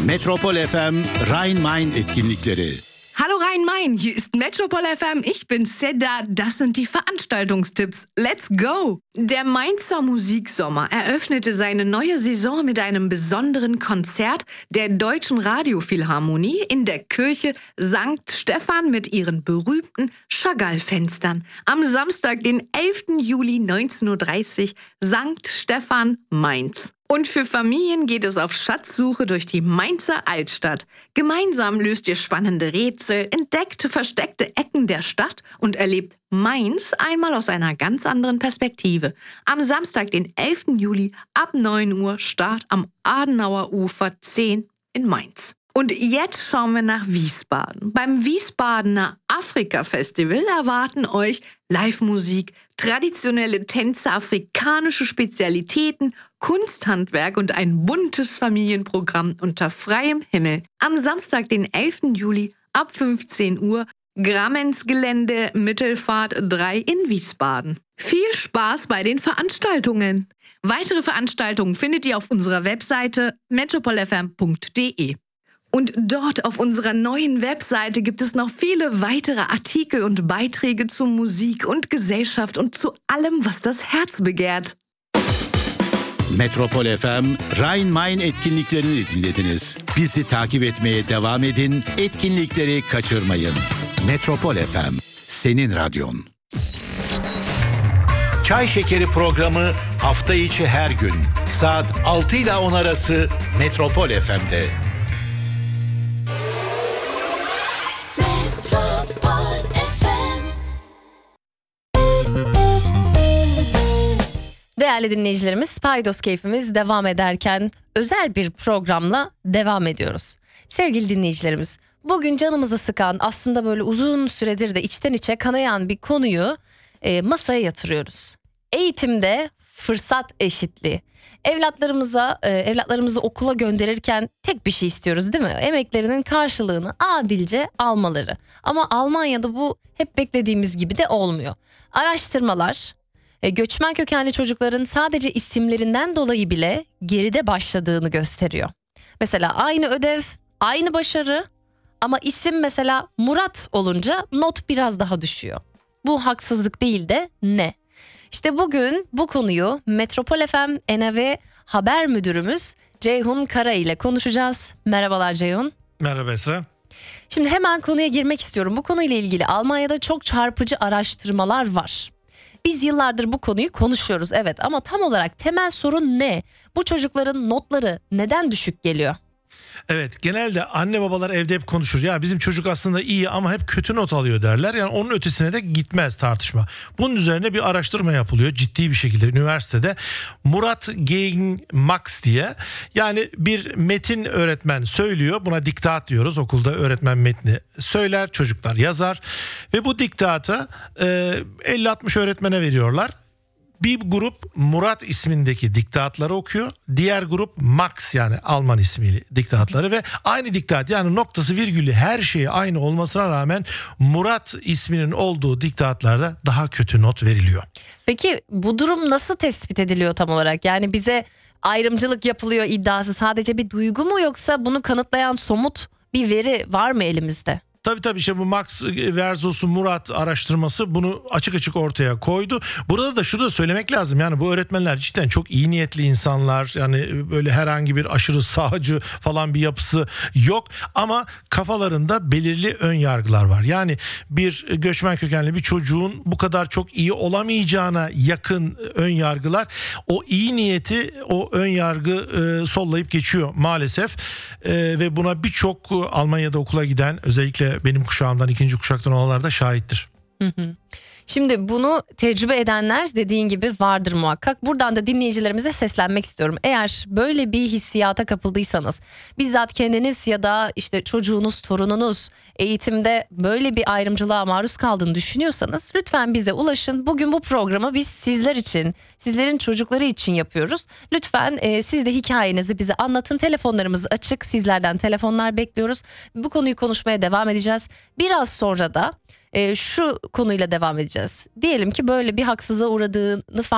Metropol FM Rhein-Main etkinlikleri. Hallo Rhein-Main, hier ist Metropol FM, ich bin Seda, das sind die Veranstaltungstipps. Let's go! Der Mainzer Musiksommer eröffnete seine neue Saison mit einem besonderen Konzert der Deutschen Radiophilharmonie in der Kirche St. Stephan mit ihren berühmten Chagall-Fenstern. Am Samstag, den 11. Juli 19.30 Uhr, St. Stephan, Mainz. Und für Familien geht es auf Schatzsuche durch die Mainzer Altstadt. Gemeinsam löst ihr spannende Rätsel, entdeckt versteckte Ecken der Stadt und erlebt Mainz einmal aus einer ganz anderen Perspektive. Am Samstag, den 11. Juli ab 9 Uhr, Start am Adenauer Ufer 10 in Mainz. Und jetzt schauen wir nach Wiesbaden. Beim Wiesbadener Afrika-Festival erwarten euch Live-Musik, traditionelle Tänze, afrikanische Spezialitäten, Kunsthandwerk und ein buntes Familienprogramm unter freiem Himmel. Am Samstag, den 11. Juli ab 15 Uhr, Grammensgelände Mittelfahrt 3 in Wiesbaden. Viel Spaß bei den Veranstaltungen! Weitere Veranstaltungen findet ihr auf unserer Webseite metropolfm.de. Und dort auf unserer neuen Webseite gibt es noch viele weitere Artikel und Beiträge zu Musik und Gesellschaft und zu allem, was das Herz begehrt. Metropol FM Rhein-Main etkinliklerini dinlediniz. Bizi takip etmeye devam edin, etkinlikleri kaçırmayın. Metropol FM, senin radyon. Çay Şekeri programı hafta içi her gün saat 6 ile 10 arası Metropol FM'de. Değerli dinleyicilerimiz, Paydos keyfimiz devam ederken özel bir programla devam ediyoruz. Sevgili dinleyicilerimiz, bugün canımızı sıkan, aslında böyle uzun süredir de içten içe kanayan bir konuyu masaya yatırıyoruz. Eğitimde fırsat eşitliği. Evlatlarımızı okula gönderirken tek bir şey istiyoruz, değil mi? Emeklerinin karşılığını adilce almaları. Ama Almanya'da bu hep beklediğimiz gibi de olmuyor. Araştırmalar göçmen kökenli çocukların sadece isimlerinden dolayı bile geride başladığını gösteriyor. Mesela aynı ödev, aynı başarı ama isim mesela Murat olunca not biraz daha düşüyor. Bu haksızlık değil de ne? İşte bugün bu konuyu Metropol FM NAV Haber Müdürümüz Ceyhun Kara ile konuşacağız. Merhabalar Ceyhun. Merhaba Esra. Şimdi hemen konuya girmek istiyorum. Bu konuyla ilgili Almanya'da çok çarpıcı araştırmalar var. Biz yıllardır bu konuyu konuşuyoruz, evet, ama tam olarak temel sorun ne? Bu çocukların notları neden düşük geliyor? Evet, genelde anne babalar evde hep konuşur. Ya bizim çocuk aslında iyi ama hep kötü not alıyor derler. Yani onun ötesine de gitmez tartışma. Bunun üzerine bir araştırma yapılıyor ciddi bir şekilde üniversitede. Murat gegen Max diye. Yani bir metin öğretmen söylüyor. Buna diktat diyoruz. Okulda öğretmen metni söyler, çocuklar yazar. Ve bu diktatı 50-60 öğretmene veriyorlar. Bir grup Murat ismindeki diktatları okuyor. Diğer grup Max, yani Alman ismiyle diktatları ve aynı diktat, yani noktası virgülü her şeyi aynı olmasına rağmen Murat isminin olduğu diktatlarda daha kötü not veriliyor. Peki bu durum nasıl tespit ediliyor tam olarak? Yani bize ayrımcılık yapılıyor iddiası sadece bir duygu mu, yoksa bunu kanıtlayan somut bir veri var mı elimizde? Tabii işte bu Max versus Murat araştırması bunu açık açık ortaya koydu. Burada da şunu da söylemek lazım. Yani bu öğretmenler cidden çok iyi niyetli insanlar. Yani böyle herhangi bir aşırı sağcı falan bir yapısı yok. Ama kafalarında belirli ön yargılar var. Yani bir göçmen kökenli bir çocuğun bu kadar çok iyi olamayacağına yakın ön yargılar. O iyi niyeti, o ön yargı sollayıp geçiyor maalesef. Ve buna birçok Almanya'da okula giden, özellikle benim kuşağımdan, ikinci kuşaktan olanlar da şahittir. Şimdi bunu tecrübe edenler dediğin gibi vardır muhakkak. Buradan da dinleyicilerimize seslenmek istiyorum. Eğer böyle bir hissiyata kapıldıysanız, bizzat kendiniz ya da işte çocuğunuz, torununuz eğitimde böyle bir ayrımcılığa maruz kaldığını düşünüyorsanız lütfen bize ulaşın. Bugün bu programı biz sizler için, sizlerin çocukları için yapıyoruz. Lütfen siz de hikayenizi bize anlatın. Telefonlarımız açık. Sizlerden telefonlar bekliyoruz. Bu konuyu konuşmaya devam edeceğiz. Biraz sonra da şu konuyla devam edeceğiz. Diyelim ki böyle bir haksızlığa uğradığını